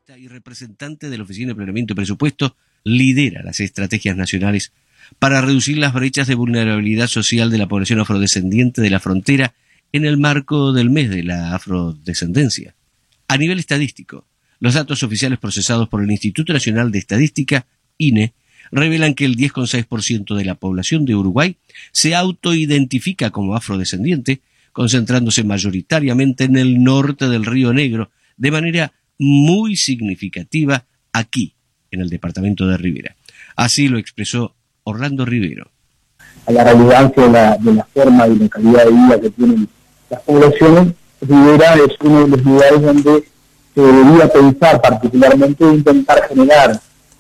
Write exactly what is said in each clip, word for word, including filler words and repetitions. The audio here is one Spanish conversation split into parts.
economista y representante de la Oficina de Planeamiento y Presupuesto, lidera las estrategias nacionales para reducir las brechas de vulnerabilidad social de la población afrodescendiente de la frontera en el marco del mes de la afrodescendencia. A nivel estadístico, los datos oficiales procesados por el Instituto Nacional de Estadística, I N E, revelan que el diez coma seis por ciento de la población de Uruguay se autoidentifica como afrodescendiente, concentrándose mayoritariamente en el norte del Río Negro, de manera muy significativa aquí, en el departamento de Rivera. Así lo expresó Orlando Rivero. A la relevancia de la, de la forma y la calidad de vida que tienen las poblaciones, Rivera es uno de los lugares donde se debería pensar particularmente e intentar generar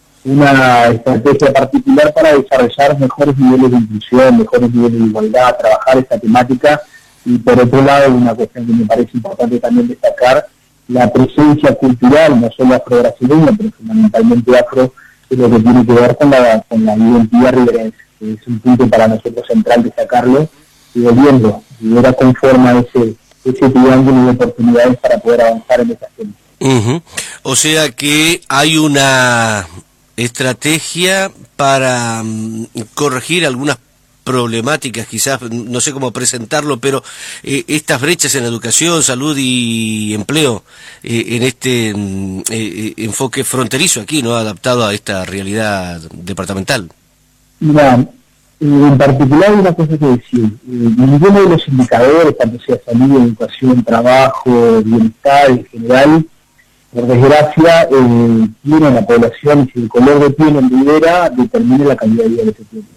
una estrategia particular para desarrollar mejores niveles de inclusión, mejores niveles de igualdad, trabajar esta temática. Y por otro lado, una cuestión que me parece importante también destacar, la presencia cultural, no solo afro-brasileña, pero fundamentalmente afro, es lo que tiene que ver con la, con la identidad riverense, que es un punto para nosotros central destacarlo, y volviendo, Rivera conforma ese, ese triángulo de oportunidades para poder avanzar en esa agenda. Uh-huh. O sea que hay una estrategia para um, corregir algunas problemáticas, quizás, no sé cómo presentarlo, pero eh, estas brechas en educación, salud y empleo, eh, en este eh, enfoque fronterizo aquí, ¿no?, adaptado a esta realidad departamental. Mira, en particular una cosa que decir, eh, ninguno de los indicadores, tanto sea salud, educación, trabajo, bienestar en general, por desgracia, eh, tiene la población, y si el color de piel en Rivera determina la calidad de vida que se tiene.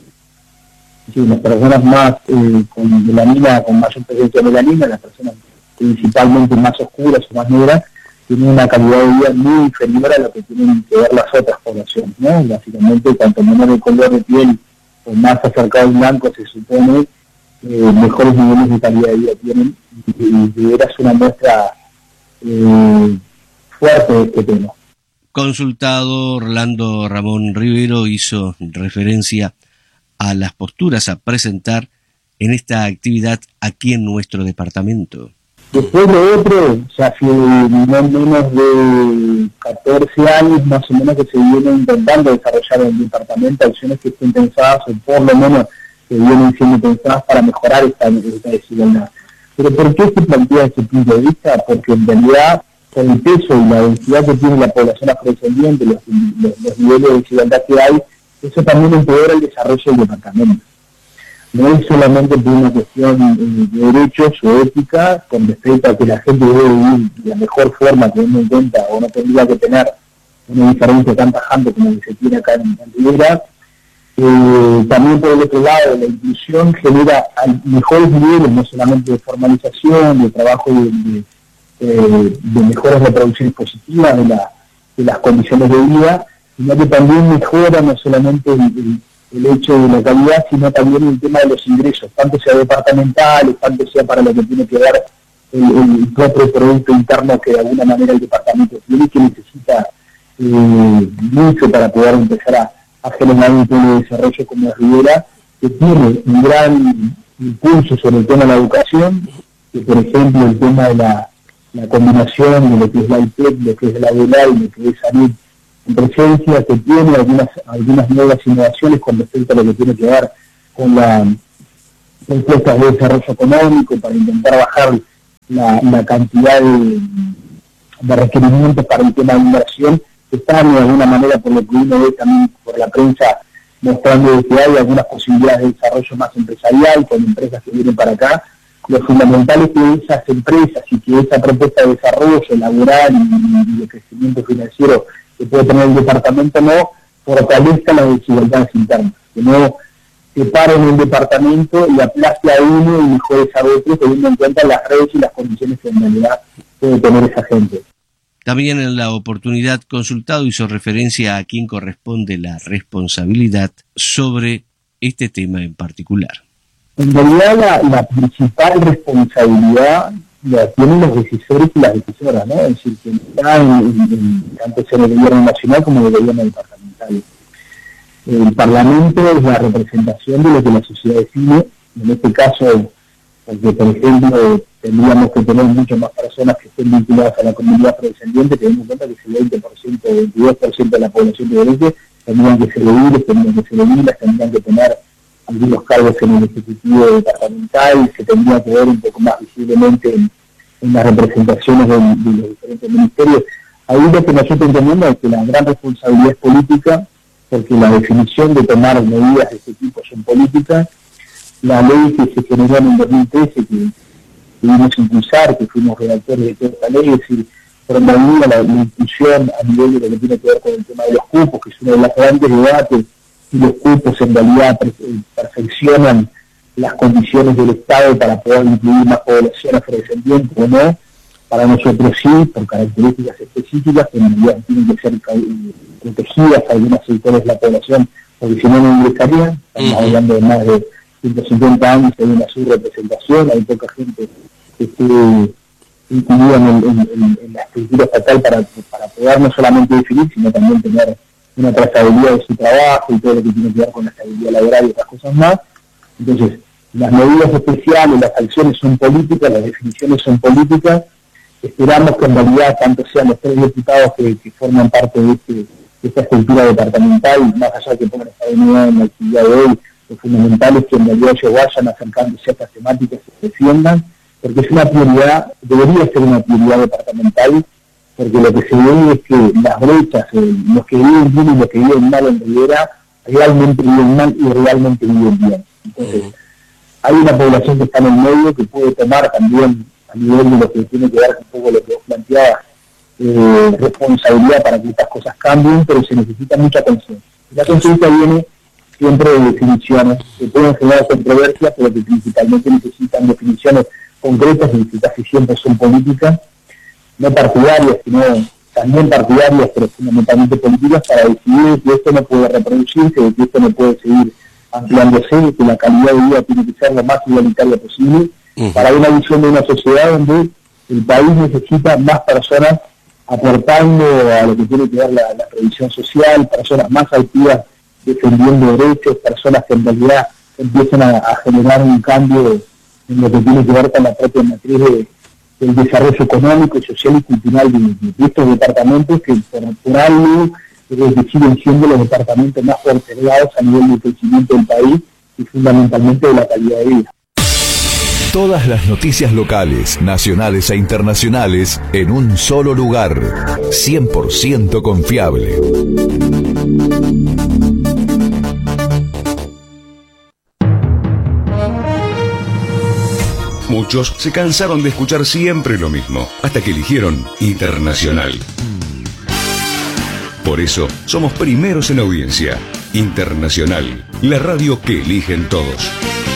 Sí, las personas más eh, con melanina, con mayor presencia de melanina, las personas principalmente más oscuras o más negras, tienen una calidad de vida muy inferior a lo que tienen que ver las otras poblaciones, ¿no? Básicamente, cuanto menor el color de piel o más acercado al blanco, se supone, eh, mejores niveles de calidad de vida tienen, y, y Rivera es una muestra eh, fuerte de este tema. Consultado, Orlando Ramón Rivero hizo referencia a las posturas a presentar en esta actividad aquí en nuestro departamento. Después de otro, ya hace no menos de catorce años más o menos que se viene intentando desarrollar en el departamento acciones que estén pensadas, o por lo menos que vienen siendo pensadas para mejorar esta, esta desigualdad. Pero ¿por qué se plantea este punto de vista? Porque en realidad, con el peso y la densidad que tiene la población afrodescendiente, los, los, los niveles de desigualdad que hay, eso también empeora el desarrollo del departamento. No es solamente por una cuestión de derechos o ética con respecto a que la gente debe vivir de la mejor forma, teniendo en cuenta o no tendría que tener una diferencia tan tajante como que se tiene acá en, en Rivera. Eh, también por el otro lado, la inclusión genera mejores niveles, no solamente de formalización, de trabajo de, de, eh, de mejores reproducciones positivas de, la, de las condiciones de vida, sino que también mejora no solamente el, el, el hecho de la calidad, sino también el tema de los ingresos, tanto sea departamentales, tanto sea para lo que tiene que ver el, el propio producto interno que de alguna manera el departamento tiene, que necesita eh, mucho para poder empezar a, a generar un plan de desarrollo como Rivera, que tiene un gran impulso sobre el tema de la educación, que por ejemplo el tema de la, la combinación de lo que es la I P E C, lo que es la V E L A y lo que es SANIT, en presencia, que tiene algunas algunas nuevas innovaciones con respecto a lo que tiene que ver con las propuestas de desarrollo económico para intentar bajar la, la cantidad de, de requerimientos para el tema de inversión, que están de alguna manera, por lo que uno ve también por la prensa, mostrando que hay algunas posibilidades de desarrollo más empresarial con empresas que vienen para acá. Lo fundamental es que esas empresas y que esa propuesta de desarrollo laboral y, y de crecimiento financiero que puede tener el departamento no fortalezca las desigualdades internas, que no separen el departamento y aplaste a uno y mejores a otro, teniendo en cuenta las redes y las condiciones que en realidad puede tener esa gente. También en la oportunidad consultado hizo referencia a quién corresponde la responsabilidad sobre este tema en particular. En realidad la, la principal responsabilidad la tienen los decisores y las decisoras, ¿no? Es decir, que está en, en, en, tanto en el gobierno nacional como en el gobierno departamental. El Parlamento es la representación de lo que la sociedad define, en este caso porque por ejemplo tendríamos que tener muchas más personas que estén vinculadas a la comunidad afrodescendiente, teniendo en cuenta que el veinte por ciento, veintidós por ciento de la población de Orense tendrían que ser ediles, tendrían que ser edilas, tendrían que tener algunos cargos en el Ejecutivo departamental, se tendría que ver un poco más visiblemente en, en las representaciones de, de los diferentes ministerios. Ahí lo que nosotros entendemos es que la gran responsabilidad es política, porque la definición de tomar medidas de este tipo son políticas. La ley que se generó en el dos mil trece, que pudimos impulsar, que fuimos redactores de toda esta ley, es decir, promovía la, la inclusión a nivel de lo que tiene que ver con el tema de los cupos, que es uno de los grandes debates, y los cupos en realidad perfeccionan las condiciones del Estado para poder incluir más población afrodescendiente o no. Para nosotros sí, por características específicas, que en realidad tienen que ser protegidas a algunos sectores de la población, porque si no, no ingresarían. Estamos uh-huh. hablando de más de ciento cincuenta años, hay una subrepresentación, hay poca gente que esté incluida en, el, en, en, en la estructura estatal para, para poder no solamente definir, sino también tener una trazabilidad de su trabajo y todo lo que tiene que ver con la estabilidad laboral y otras cosas más. Entonces, las medidas especiales, las acciones son políticas, las definiciones son políticas. Esperamos que en realidad tanto sean los tres diputados que, que forman parte de, este, de esta estructura departamental, más allá de que pongan esta unidad en la actividad de hoy, lo fundamental es que en realidad ellos vayan acercándose a estas temáticas y se defiendan, porque es una prioridad, debería ser una prioridad departamental, porque lo que se ve es que las brechas, eh, los que viven bien y los que viven mal en Rivera, realmente viven mal y realmente viven bien. Entonces, uh-huh. hay una población que está en el medio que puede tomar también, a nivel de lo que tiene que ver con un poco lo que vos planteabas, eh, responsabilidad para que estas cosas cambien, pero se necesita mucha conciencia. La conciencia viene siempre de definiciones que pueden generar controversia, pero que principalmente necesitan definiciones concretas y que casi siempre son políticas, no partidarias, sino también partidarias, pero fundamentalmente políticas, para decidir que esto no puede reproducirse, que esto no puede seguir ampliándose, que la calidad de vida tiene que ser lo más igualitaria posible, uh-huh. para una visión de una sociedad donde el país necesita más personas aportando a lo que tiene que ver la, la previsión social, personas más activas defendiendo derechos, personas que en realidad empiezan a, a generar un cambio en lo que tiene que ver con la propia matriz de, del desarrollo económico, social y cultural de, de estos departamentos que por, por algo eh, que siguen siendo los departamentos más postergados a nivel de crecimiento del país y fundamentalmente de la calidad de vida. Todas las noticias locales, nacionales e internacionales en un solo lugar. cien por ciento confiable. Muchos se cansaron de escuchar siempre lo mismo, hasta que eligieron Internacional. Por eso, somos primeros en audiencia. Internacional, la radio que eligen todos.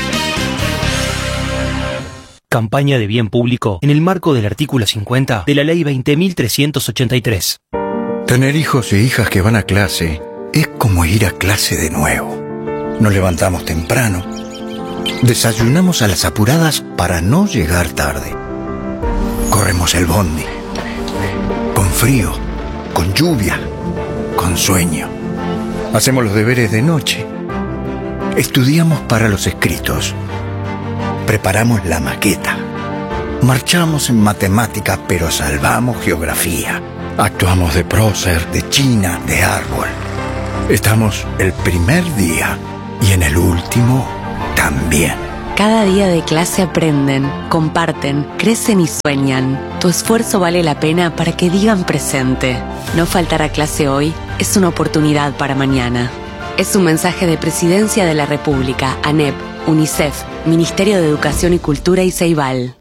Campaña de bien público en el marco del artículo cincuenta de la Ley veinte mil trescientos ochenta y tres. Tener hijos e hijas que van a clase es como ir a clase de nuevo. Nos levantamos temprano, desayunamos a las apuradas para no llegar tarde. Corremos el bondi, con frío, con lluvia, con sueño. Hacemos los deberes de noche. Estudiamos para los escritos. Preparamos la maqueta. Marchamos en matemática, pero salvamos geografía. Actuamos de prócer, de china, de árbol. Estamos el primer día y en el último también. Cada día de clase aprenden, comparten, crecen y sueñan. Tu esfuerzo vale la pena para que digan presente. No faltar a clase hoy es una oportunidad para mañana. Es un mensaje de Presidencia de la República, ANEP, UNICEF, Ministerio de Educación y Cultura y Ceibal.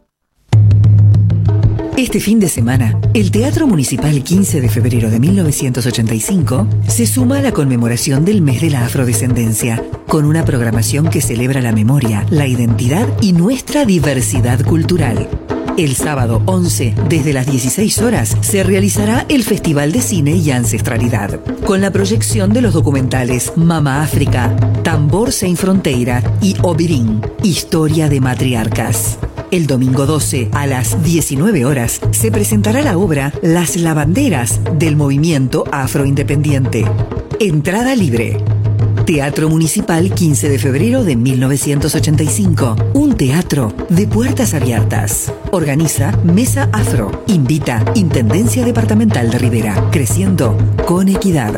Este fin de semana, el Teatro Municipal quince de febrero de mil novecientos ochenta y cinco se suma a la conmemoración del mes de la afrodescendencia, con una programación que celebra la memoria, la identidad y nuestra diversidad cultural. El sábado once, desde las dieciséis horas, se realizará el Festival de Cine y Ancestralidad, con la proyección de los documentales Mama África, Tambor Sem Fronteira y Obirin, Historia de Matriarcas. El domingo doce, a las diecinueve horas, se presentará la obra Las Lavanderas del Movimiento Afroindependiente. Entrada libre. Teatro Municipal quince de febrero de mil novecientos ochenta y cinco. Un teatro de puertas abiertas. Organiza Mesa Afro. Invita Intendencia Departamental de Rivera. Creciendo con equidad.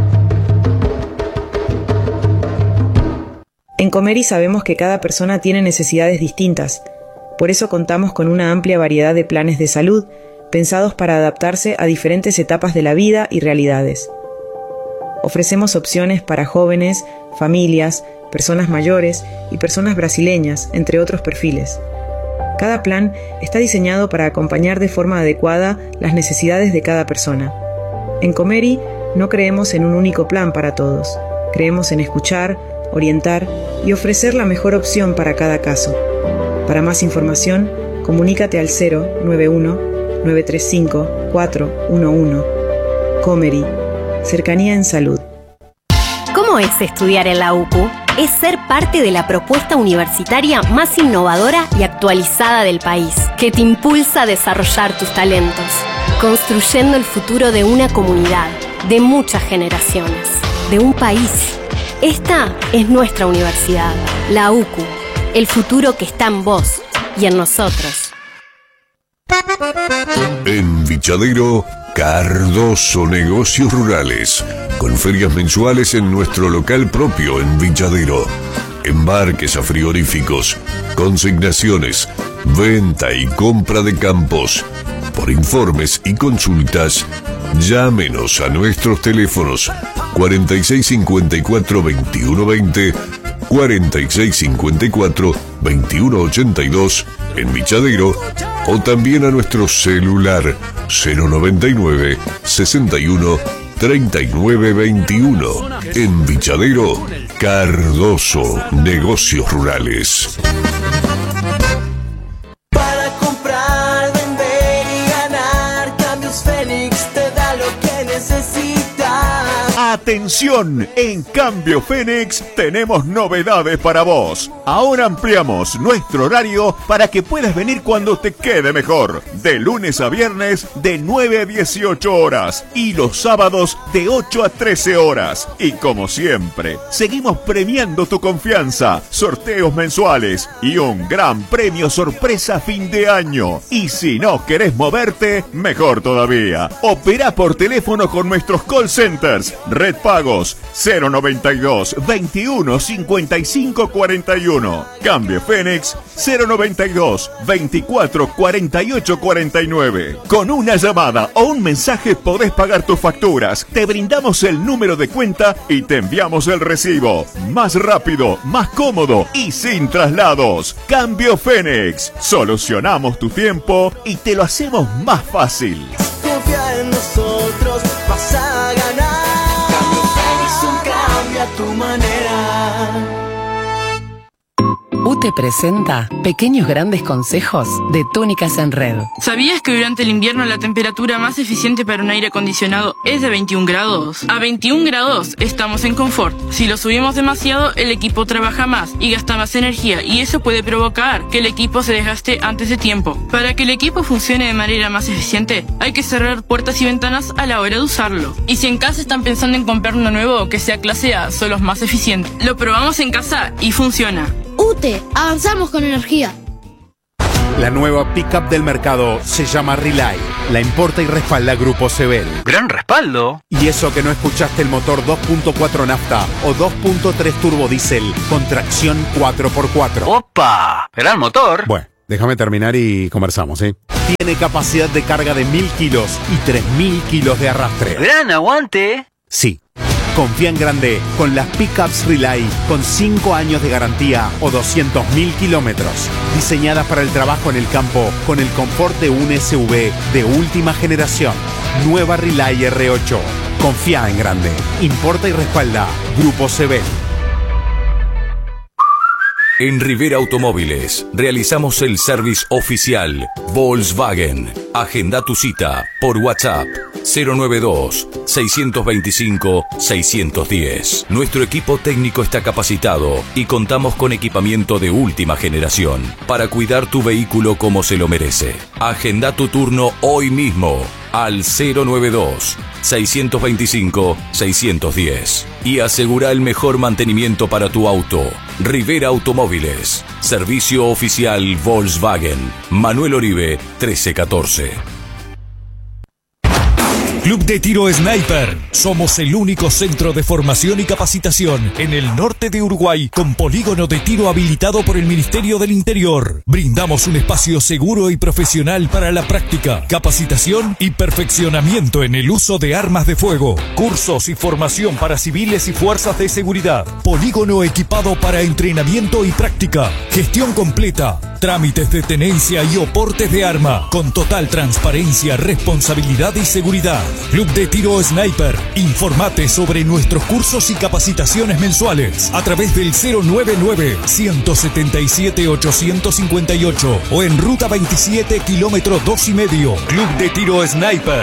En Comeri sabemos que cada persona tiene necesidades distintas. Por eso contamos con una amplia variedad de planes de salud pensados para adaptarse a diferentes etapas de la vida y realidades. Ofrecemos opciones para jóvenes, familias, personas mayores y personas brasileñas, entre otros perfiles. Cada plan está diseñado para acompañar de forma adecuada las necesidades de cada persona. En Comeri no creemos en un único plan para todos. Creemos en escuchar, orientar y ofrecer la mejor opción para cada caso. Para más información, comunícate al cero nueve uno nueve tres cinco cuatro uno uno. Comeri, cercanía en salud. ¿Cómo es estudiar en la U C U? Es ser parte de la propuesta universitaria más innovadora y actualizada del país, que te impulsa a desarrollar tus talentos, construyendo el futuro de una comunidad, de muchas generaciones, de un país. Esta es nuestra universidad, la U C U, el futuro que está en vos y en nosotros. En Vichadero, Cardoso Negocios Rurales, con ferias mensuales en nuestro local propio en Vichadero. Embarques a frigoríficos, consignaciones, venta y compra de campos. Por informes y consultas, llámenos a nuestros teléfonos cuarenta y seis cincuenta y cuatro veintiuno veinte, cuarenta y seis cincuenta y cuatro veintiuno ochenta y dos en Vichadero, o también a nuestro celular cero noventa y nueve sesenta y uno treinta y nueve veintiuno. En Vichadero, Cardoso Negocios Rurales. Para comprar, vender y ganar, Cambios Fénix te da lo que necesitas. Atención, en Cambio Fénix tenemos novedades para vos. Ahora ampliamos nuestro horario para que puedas venir cuando te quede mejor. De lunes a viernes de nueve a dieciocho horas y los sábados de ocho a trece horas. Y como siempre, seguimos premiando tu confianza, sorteos mensuales y un gran premio sorpresa a fin de año. Y si no querés moverte, mejor todavía. Opera por teléfono con nuestros call centers. Red Pagos cero noventa y dos veintiuno cincuenta y cinco cuarenta y uno. Cambio Fénix cero noventa y dos veinticuatro cuarenta y ocho cuarenta y nueve. Con una llamada o un mensaje podés pagar tus facturas. Te brindamos el número de cuenta y te enviamos el recibo. Más rápido, más cómodo y sin traslados. Cambio Fénix. Solucionamos tu tiempo y te lo hacemos más fácil. Confía en nosotros, vas a ganar. A tu manera. U T E presenta Pequeños Grandes Consejos de Túnicas en Red. ¿Sabías que durante el invierno la temperatura más eficiente para un aire acondicionado es de veintiún grados? A veintiún grados estamos en confort. Si lo subimos demasiado, el equipo trabaja más y gasta más energía, y eso puede provocar que el equipo se desgaste antes de tiempo. Para que el equipo funcione de manera más eficiente, hay que cerrar puertas y ventanas a la hora de usarlo. Y si en casa están pensando en comprar uno nuevo que sea clase A, son los más eficientes. Lo probamos en casa y funciona. U T E, avanzamos con energía. La nueva pickup del mercado se llama Relay. La importa y respalda Grupo Sebel. ¡Gran respaldo! Y eso que no escuchaste el motor dos punto cuatro nafta o dos punto tres turbo diésel con tracción cuatro por cuatro. ¡Opa! ¡Gran motor! Bueno, déjame terminar y conversamos, ¿eh? Tiene capacidad de carga de mil kilos y tres mil kilos de arrastre. ¡Gran aguante! Sí. Confía en grande con las pickups Relay con cinco años de garantía o doscientos mil kilómetros. Diseñadas para el trabajo en el campo con el confort de un S U V de última generación. Nueva Relay R ocho. Confía en grande. Importa y respalda Grupo Sebel. En Rivera Automóviles realizamos el service oficial Volkswagen. Agenda tu cita por WhatsApp cero noventa y dos seis dos cinco seis uno cero. Nuestro equipo técnico está capacitado y contamos con equipamiento de última generación para cuidar tu vehículo como se lo merece. Agenda tu turno hoy mismo al cero nueve dos, seis dos cinco, seis uno cero y asegura el mejor mantenimiento para tu auto. Rivera Automóviles. Servicio oficial Volkswagen. Manuel Oribe, trece catorce. Club de Tiro Sniper. Somos el único centro de formación y capacitación en el norte de Uruguay con polígono de tiro habilitado por el Ministerio del Interior. Brindamos un espacio seguro y profesional para la práctica, capacitación y perfeccionamiento en el uso de armas de fuego. Cursos y formación para civiles y fuerzas de seguridad. Polígono equipado para entrenamiento y práctica. Gestión completa. Trámites de tenencia y oportes de arma con total transparencia, responsabilidad y seguridad. Club de Tiro Sniper. Informate sobre nuestros cursos y capacitaciones mensuales a través del cero nueve nueve, uno siete siete, ocho cinco ocho o en Ruta veintisiete, kilómetro dos y medio. Club de Tiro Sniper.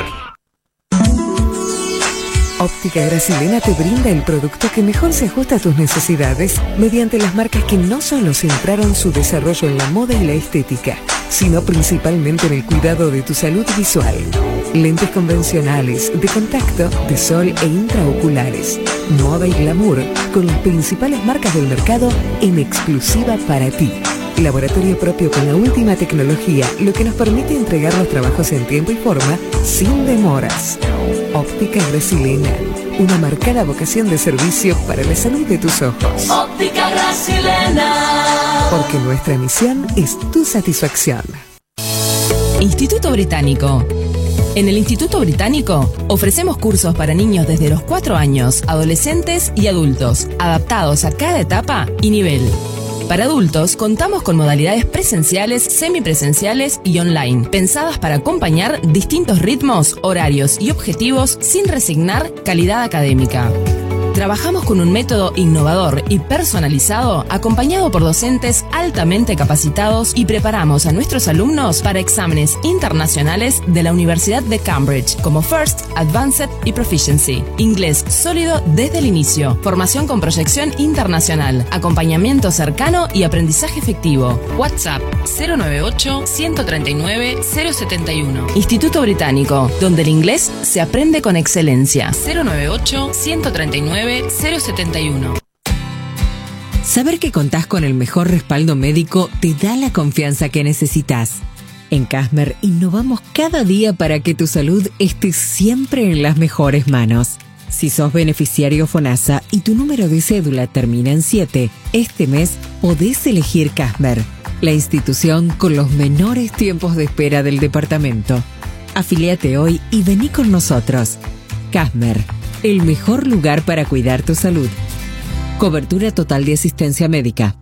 Óptica Brasilena te brinda el producto que mejor se ajusta a tus necesidades mediante las marcas que no solo centraron su desarrollo en la moda y la estética, sino principalmente en el cuidado de tu salud visual. Lentes convencionales, de contacto, de sol e intraoculares, moda y glamour, con las principales marcas del mercado en exclusiva para ti. Laboratorio propio con la última tecnología, lo que nos permite entregar los trabajos en tiempo y forma sin demoras. Óptica Brasilena, una marcada vocación de servicio para la salud de tus ojos. Óptica Brasilena. Porque nuestra misión es tu satisfacción. Instituto Británico. En el Instituto Británico ofrecemos cursos para niños desde los cuatro años, adolescentes y adultos, adaptados a cada etapa y nivel. Para adultos, contamos con modalidades presenciales, semipresenciales y online, pensadas para acompañar distintos ritmos, horarios y objetivos sin resignar calidad académica. Trabajamos con un método innovador y personalizado, acompañado por docentes altamente capacitados y preparamos a nuestros alumnos para exámenes internacionales de la Universidad de Cambridge, como First, Advanced y Proficiency. Inglés sólido desde el inicio, formación con proyección internacional, acompañamiento cercano y aprendizaje efectivo. WhatsApp cero nueve ocho, uno tres nueve, cero siete uno. Instituto Británico, donde el inglés se aprende con excelencia. cero nueve ocho, uno tres nueve, cero siete uno. Saber que contás con el mejor respaldo médico te da la confianza que necesitas. En Casmer innovamos cada día para que tu salud esté siempre en las mejores manos. Si sos beneficiario FONASA y tu número de cédula termina en siete, este mes podés elegir Casmer, la institución con los menores tiempos de espera del departamento. Afíliate hoy y vení con nosotros. Casmer, el mejor lugar para cuidar tu salud. Cobertura total de asistencia médica.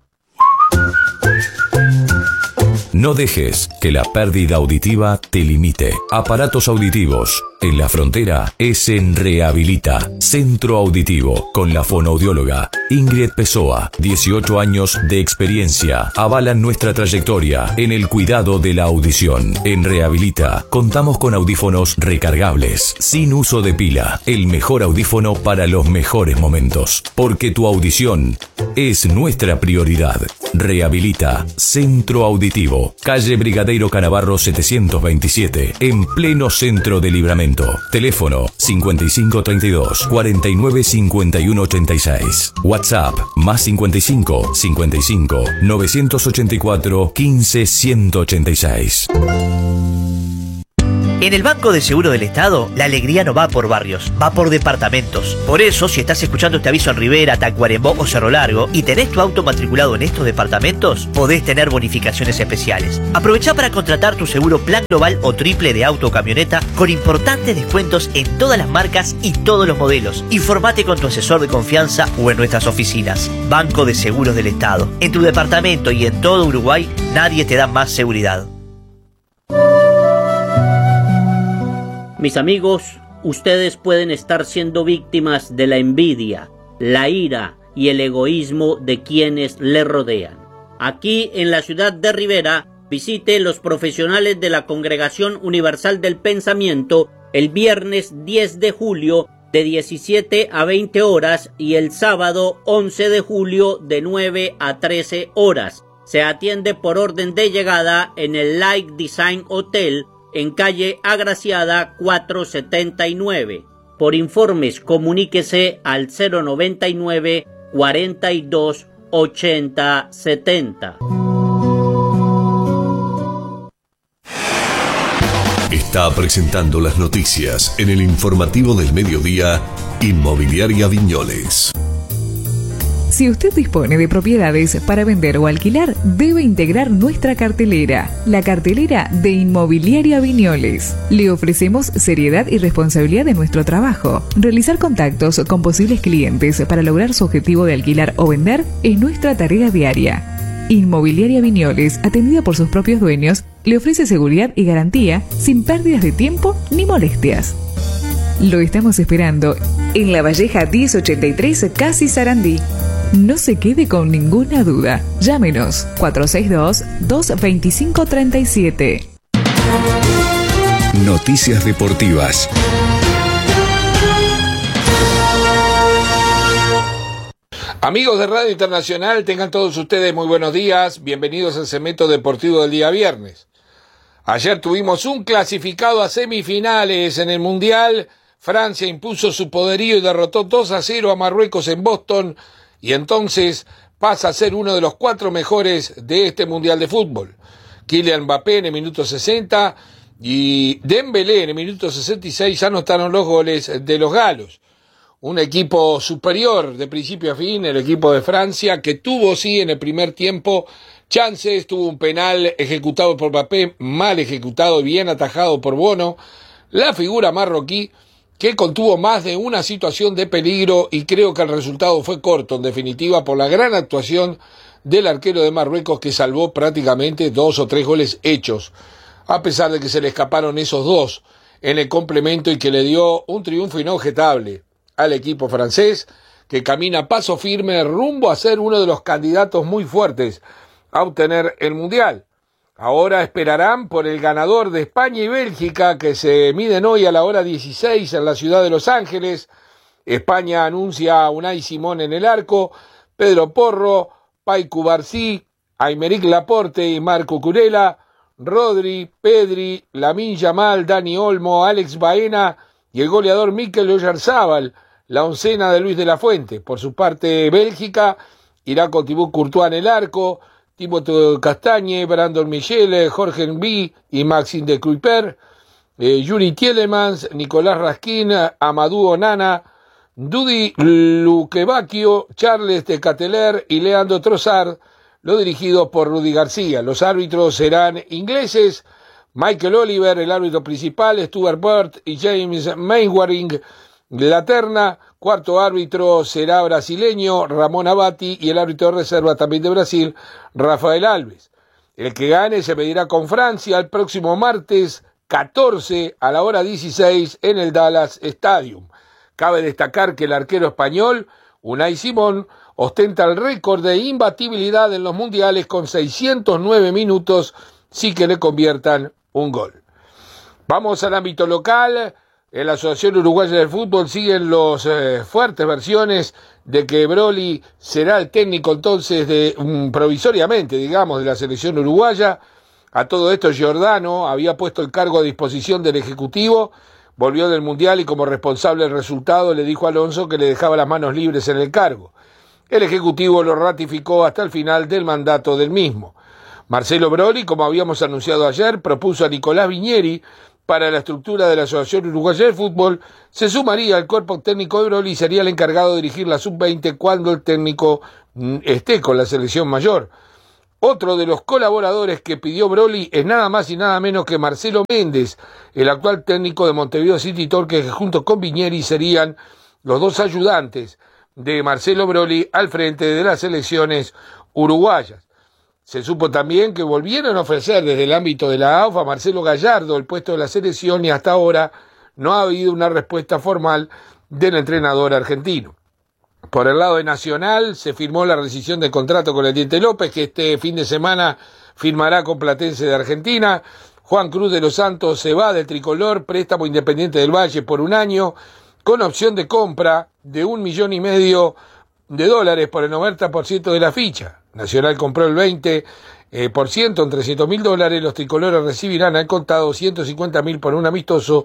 No dejes que la pérdida auditiva te limite. Aparatos auditivos. En la frontera es en Rehabilita, Centro Auditivo, con la fonoaudióloga Ingrid Pessoa. dieciocho años de experiencia avalan nuestra trayectoria en el cuidado de la audición. En Rehabilita contamos con audífonos recargables, sin uso de pila. El mejor audífono para los mejores momentos. Porque tu audición es nuestra prioridad. Rehabilita, Centro Auditivo, calle Brigadeiro Canavarro setecientos veintisiete, en pleno centro de Libramento. Teléfono cincuenta y cinco treinta y dos, cuarenta y nueve cincuenta y uno ochenta y seis. WhatsApp más cincuenta y cinco, cincuenta y cinco, novecientos ochenta y cuatro, quince, ciento ochenta y seis. En el Banco de Seguro del Estado, la alegría no va por barrios, va por departamentos. Por eso, si estás escuchando este aviso en Rivera, Tacuarembó o Cerro Largo y tenés tu auto matriculado en estos departamentos, podés tener bonificaciones especiales. Aprovechá para contratar tu seguro plan global o triple de auto o camioneta con importantes descuentos en todas las marcas y todos los modelos. Informate con tu asesor de confianza o en nuestras oficinas. Banco de Seguros del Estado. En tu departamento y en todo Uruguay, nadie te da más seguridad. Mis amigos, ustedes pueden estar siendo víctimas de la envidia, la ira y el egoísmo de quienes le rodean. Aquí en la ciudad de Rivera, visite los profesionales de la Congregación Universal del Pensamiento el viernes diez de julio de diecisiete a veinte horas y el sábado once de julio de nueve a trece horas. Se atiende por orden de llegada en el Light Design Hotel, en calle Agraciada cuatrocientos setenta y nueve. Por informes, comuníquese al cero noventa y nueve, cuarenta y dos, ochenta, setenta. Está presentando las noticias en el informativo del mediodía, Inmobiliaria Viñoles. Si usted dispone de propiedades para vender o alquilar, debe integrar nuestra cartelera, la cartelera de Inmobiliaria Viñoles. Le ofrecemos seriedad y responsabilidad en nuestro trabajo. Realizar contactos con posibles clientes para lograr su objetivo de alquilar o vender es nuestra tarea diaria. Inmobiliaria Viñoles, atendida por sus propios dueños, le ofrece seguridad y garantía sin pérdidas de tiempo ni molestias. Lo estamos esperando en La Valleja diez ochenta y tres, Casi Sarandí. No se quede con ninguna duda. Llámenos cuatro seis dos, dos dos cinco, tres siete. Noticias deportivas. Amigos de Radio Internacional, tengan todos ustedes muy buenos días. Bienvenidos al segmento deportivo del día viernes. Ayer tuvimos un clasificado a semifinales en el Mundial. Francia impuso su poderío y derrotó dos a cero a Marruecos en Boston, y entonces pasa a ser uno de los cuatro mejores de este Mundial de Fútbol. Kylian Mbappé en el minuto sesenta y Dembélé en el minuto sesenta y seis anotaron los goles de los galos. Un equipo superior de principio a fin, el equipo de Francia, que tuvo sí en el primer tiempo chances, tuvo un penal ejecutado por Mbappé, mal ejecutado y bien atajado por Bono, la figura marroquí, que contuvo más de una situación de peligro, y creo que el resultado fue corto, en definitiva, por la gran actuación del arquero de Marruecos, que salvó prácticamente dos o tres goles hechos, a pesar de que se le escaparon esos dos en el complemento, y que le dio un triunfo inobjetable al equipo francés, que camina paso firme rumbo a ser uno de los candidatos muy fuertes a obtener el Mundial. Ahora esperarán por el ganador de España y Bélgica, que se miden hoy a la hora dieciséis en la ciudad de Los Ángeles. España anuncia a Unai Simón en el arco, Pedro Porro, Pai Cubarsí, Aymeric Laporte y Marco Curella, Rodri, Pedri, Lamine Yamal, Dani Olmo, Alex Baena y el goleador Mikel Oyarzabal, la oncena de Luis de la Fuente. Por su parte, Bélgica irá con Thibaut Courtois en el arco, Thibaut Castagne, Brandon Michel, Jorge Envy y Maxime de Kuyper, eh, Yuri Tielemans, Nicolás Raskin, Amadou Onana, Dudi Luquevacchio, Charles de Cateler y Leandro Trossard, lo dirigido por Rudy García. Los árbitros serán ingleses, Michael Oliver, el árbitro principal, Stuart Burt y James Mainwaring, la terna. Cuarto árbitro será brasileño, Ramón Abati, y el árbitro de reserva también de Brasil, Rafael Alves. El que gane se medirá con Francia el próximo martes catorce a la hora dieciséis en el Dallas Stadium. Cabe destacar que el arquero español, Unai Simón, ostenta el récord de imbatibilidad en los mundiales con seiscientos nueve minutos, sí que le conviertan un gol. Vamos al ámbito local. En la Asociación Uruguaya de Fútbol siguen las eh, fuertes versiones de que Broly será el técnico entonces de um, provisoriamente, digamos, de la selección uruguaya. A todo esto Giordano había puesto el cargo a disposición del Ejecutivo, volvió del Mundial y como responsable del resultado le dijo a Alonso que le dejaba las manos libres en el cargo. El Ejecutivo lo ratificó hasta el final del mandato del mismo. Marcelo Broly, como habíamos anunciado ayer, propuso a Nicolás Viñeri para la estructura de la Asociación Uruguaya de Fútbol, se sumaría al cuerpo técnico de Broly y sería el encargado de dirigir la sub veinte cuando el técnico esté con la selección mayor. Otro de los colaboradores que pidió Broly es nada más y nada menos que Marcelo Méndez, el actual técnico de Montevideo City Torque, que junto con Viñeri serían los dos ayudantes de Marcelo Broly al frente de las selecciones uruguayas. Se supo también que volvieron a ofrecer desde el ámbito de la A U F a Marcelo Gallardo el puesto de la selección y hasta ahora no ha habido una respuesta formal del entrenador argentino. Por el lado de Nacional se firmó la rescisión del contrato con el Diente López, que este fin de semana firmará con Platense de Argentina. Juan Cruz de los Santos se va del tricolor, préstamo Independiente del Valle por un año, con opción de compra de un millón y medio de dólares por el noventa por ciento de la ficha. Nacional compró el veinte por ciento en trescientos mil dólares, los tricolores recibirán al contado ciento cincuenta mil por un amistoso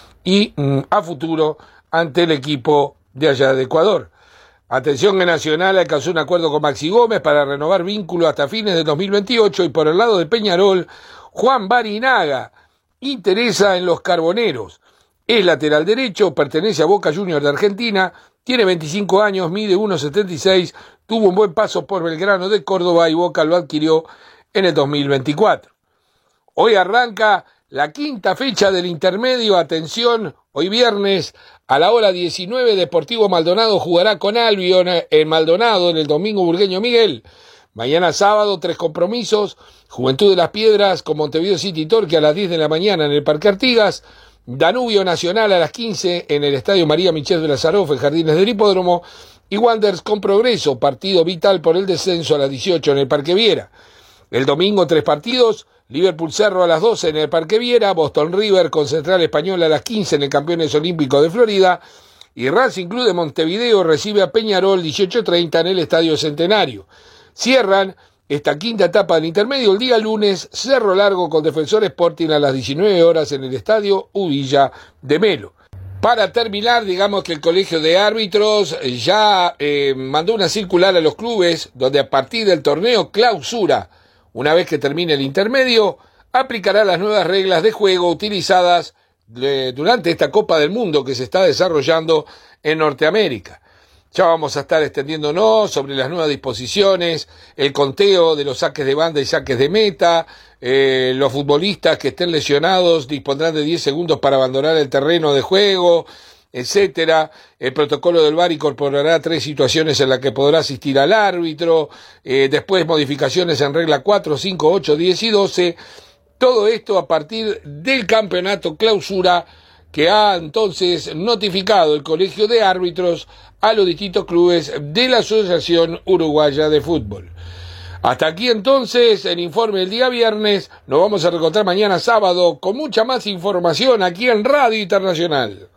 y mm, a futuro ante el equipo de allá de Ecuador. Atención, que Nacional alcanzó un acuerdo con Maxi Gómez para renovar vínculo hasta fines de dos mil veintiocho, y por el lado de Peñarol, Juan Barinaga interesa en los Carboneros. Es lateral derecho, pertenece a Boca Juniors de Argentina, tiene veinticinco años, mide uno setenta y seis, tuvo un buen paso por Belgrano de Córdoba y Boca lo adquirió en el dos mil veinticuatro. Hoy arranca la quinta fecha del intermedio. Atención, hoy viernes a la hora diecinueve, Deportivo Maldonado jugará con Albion en Maldonado en el Domingo Burgueño Miguel. Mañana sábado, tres compromisos: Juventud de las Piedras con Montevideo City Torque a las diez de la mañana en el Parque Artigas, Danubio Nacional a las quince en el Estadio María Michel de Lazaroff en Jardines del Hipódromo, y Wanderers con Progreso, partido vital por el descenso, a las dieciocho en el Parque Viera. El domingo, tres partidos: Liverpool Cerro a las doce en el Parque Viera, Boston River con Central Español a las quince en el Campeones Olímpicos de Florida, y Racing Club de Montevideo recibe a Peñarol dieciocho treinta en el Estadio Centenario. Cierran esta quinta etapa del intermedio el día lunes, Cerro Largo con Defensor Sporting a las diecinueve horas en el Estadio Uvilla de Melo. Para terminar, digamos que el Colegio de Árbitros ya eh, mandó una circular a los clubes donde a partir del torneo Clausura, una vez que termine el intermedio, aplicará las nuevas reglas de juego utilizadas de, durante esta Copa del Mundo que se está desarrollando en Norteamérica. Ya vamos a estar extendiéndonos sobre las nuevas disposiciones, el conteo de los saques de banda y saques de meta, eh, los futbolistas que estén lesionados dispondrán de diez segundos para abandonar el terreno de juego, etcétera. El protocolo del V A R incorporará tres situaciones en las que podrá asistir al árbitro, eh, después modificaciones en regla cuatro, cinco, ocho, diez y doce. Todo esto a partir del campeonato Clausura que ha entonces notificado el Colegio de Árbitros a los distintos clubes de la Asociación Uruguaya de Fútbol. Hasta aquí entonces el informe del día viernes. Nos vamos a reencontrar mañana sábado con mucha más información aquí en Radio Internacional.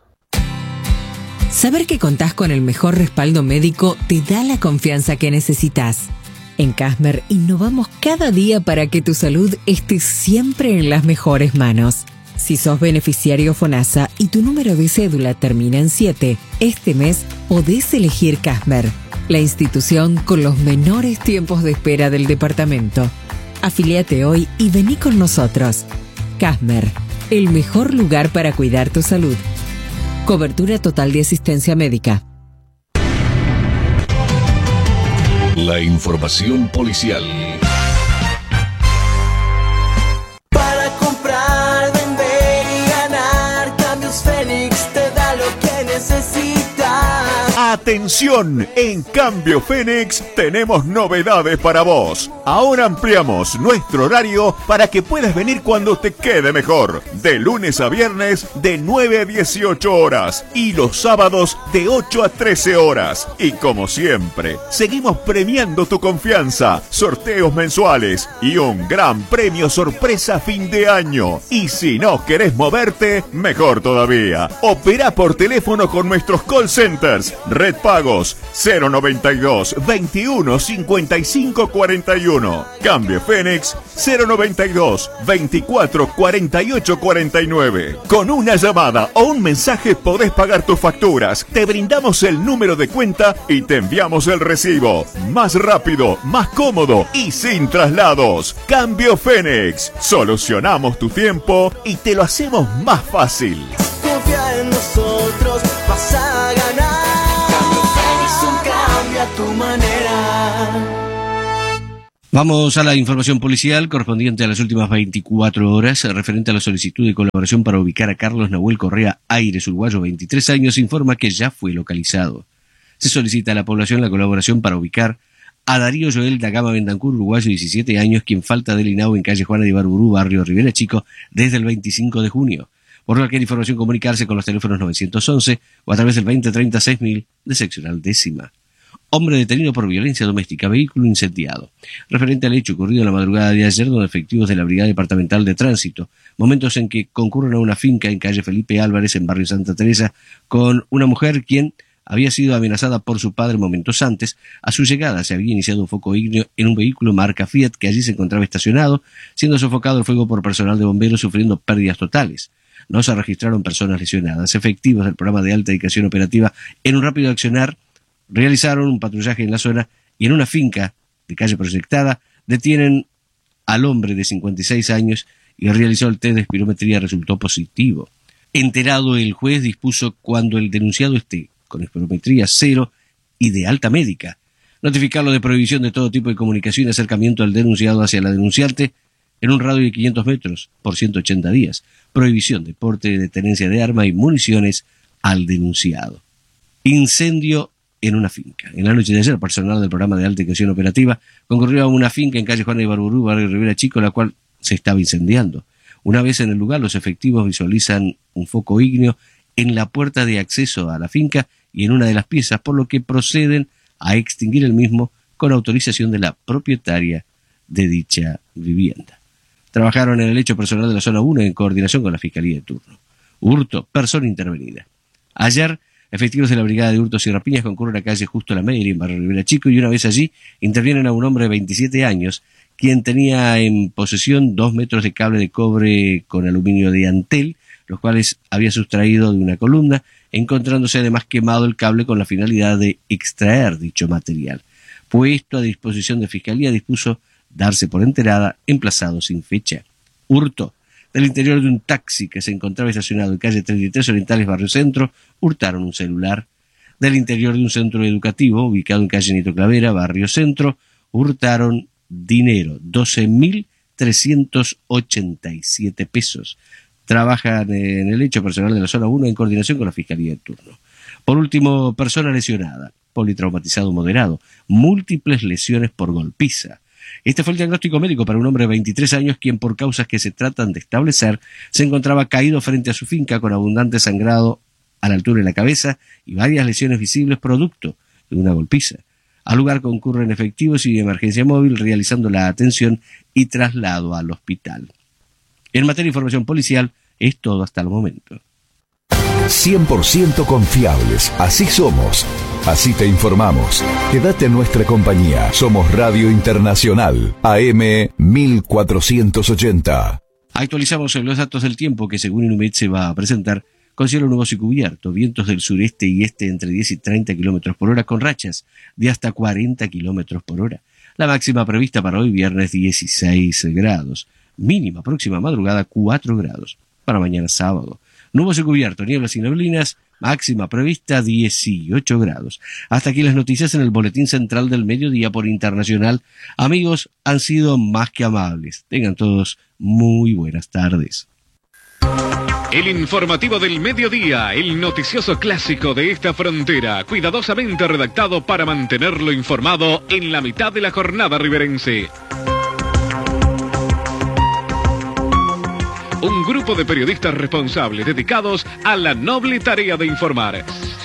Saber que contás con el mejor respaldo médico te da la confianza que necesitas. En Casmer innovamos cada día para que tu salud esté siempre en las mejores manos. Si sos beneficiario FONASA y tu número de cédula termina en siete, este mes podés elegir Casmer, la institución con los menores tiempos de espera del departamento. Afiliate hoy y vení con nosotros. Casmer, el mejor lugar para cuidar tu salud. Cobertura total de asistencia médica. La información policial. Para comprar, vender y ganar, Cambios Fénix te da lo que necesitas. Atención, en Cambio Fénix tenemos novedades para vos. Ahora ampliamos nuestro horario para que puedas venir cuando te quede mejor. De lunes a viernes de nueve a dieciocho horas y los sábados de ocho a trece horas. Y como siempre, seguimos premiando tu confianza, sorteos mensuales y un gran premio sorpresa a fin de año. Y si no querés moverte, mejor todavía. Opera por teléfono con nuestros call centers. Red Pagos cero noventa y dos, veintiuno, cincuenta y cinco, cuarenta y uno. Cambio Fénix cero noventa y dos, veinticuatro, cuarenta y ocho, cuarenta y nueve. Con una llamada o un mensaje podés pagar tus facturas. Te brindamos el número de cuenta y te enviamos el recibo. Más rápido, más cómodo y sin traslados. Cambio Fénix. Solucionamos tu tiempo y te lo hacemos más fácil. Confía en nosotros, vas a ganar. Cambio Fénix, un cambio a tu manera. Vamos a la información policial correspondiente a las últimas veinticuatro horas, referente a la solicitud de colaboración para ubicar a Carlos Nahuel Correa Aires, uruguayo, veintitrés años, informa que ya fue localizado. Se solicita a la población la colaboración para ubicar a Darío Joel da Gama Bendancur, uruguayo, diecisiete años, quien falta del INAU en calle Juana de Ibarburú, barrio Rivera Chico, desde el veinticinco de junio. Por cualquier información, comunicarse con los teléfonos novecientos once o a través del veinte treinta seis mil de seccional décima. Hombre detenido por violencia doméstica, vehículo incendiado. Referente al hecho ocurrido en la madrugada de ayer, donde efectivos de la Brigada Departamental de Tránsito, momentos en que concurren a una finca en calle Felipe Álvarez, en barrio Santa Teresa, con una mujer quien había sido amenazada por su padre momentos antes. A su llegada se había iniciado un foco ígneo en un vehículo marca Fiat que allí se encontraba estacionado, siendo sofocado el fuego por personal de bomberos, sufriendo pérdidas totales. No se registraron personas lesionadas. Efectivos del programa de alta dedicación operativa, en un rápido accionar, realizaron un patrullaje en la zona y en una finca de calle proyectada detienen al hombre de cincuenta y seis años y realizó el test de espirometría, resultó positivo. Enterado, el juez dispuso, cuando el denunciado esté con espirometría cero y de alta médica, notificarlo de prohibición de todo tipo de comunicación y acercamiento al denunciado hacia la denunciante en un radio de quinientos metros por ciento ochenta días, prohibición de porte, de tenencia de arma y municiones al denunciado. Incendio en una finca. En la noche de ayer, personal del programa de alta dedicación operativa concurrió a una finca en calle Juan de Ibarburú, barrio Rivera Chico, la cual se estaba incendiando. Una vez en el lugar, los efectivos visualizan un foco ígneo en la puerta de acceso a la finca y en una de las piezas, por lo que proceden a extinguir el mismo con autorización de la propietaria de dicha vivienda. Trabajaron en el hecho personal de la zona uno en coordinación con la Fiscalía de turno. Hurto, persona intervenida. Ayer, efectivos de la Brigada de Hurtos y Rapiñas concurren a calle Justo la Meire, en barrio Rivera Chico, y una vez allí intervienen a un hombre de veintisiete años, quien tenía en posesión dos metros de cable de cobre con aluminio de Antel, los cuales había sustraído de una columna, encontrándose además quemado el cable con la finalidad de extraer dicho material. Puesto a disposición de Fiscalía, dispuso darse por enterada, emplazado sin fecha. Hurto. Del interior de un taxi que se encontraba estacionado en calle treinta y tres Orientales, barrio Centro, hurtaron un celular. Del interior de un centro educativo ubicado en calle Nito Clavera, barrio Centro, hurtaron dinero, doce mil trescientos ochenta y siete pesos. Trabajan en el hecho personal de la zona uno en coordinación con la Fiscalía de turno. Por último, persona lesionada, politraumatizado moderado, múltiples lesiones por golpiza. Este fue el diagnóstico médico para un hombre de veintitrés años, quien por causas que se tratan de establecer, se encontraba caído frente a su finca con abundante sangrado a la altura de la cabeza y varias lesiones visibles producto de una golpiza. Al lugar concurren efectivos y de emergencia móvil realizando la atención y traslado al hospital. En materia de información policial, es todo hasta el momento. cien por ciento confiables, así somos. Así te informamos. Quédate en nuestra compañía. Somos Radio Internacional, A M mil cuatrocientos ochenta. Actualizamos los datos del tiempo que según Inumet se va a presentar con cielo nuboso y cubierto, vientos del sureste y este entre diez y treinta kilómetros por hora con rachas de hasta cuarenta kilómetros por hora. La máxima prevista para hoy viernes dieciséis grados, mínima próxima madrugada cuatro grados. Para mañana sábado, nuboso y cubierto, nieblas y neblinas, máxima prevista dieciocho grados. Hasta aquí las noticias en el Boletín Central del Mediodía por Internacional. Amigos, han sido más que amables. Tengan todos muy buenas tardes. El informativo del mediodía, el noticioso clásico de esta frontera, cuidadosamente redactado para mantenerlo informado en la mitad de la jornada riverense. Un grupo de periodistas responsables dedicados a la noble tarea de informar.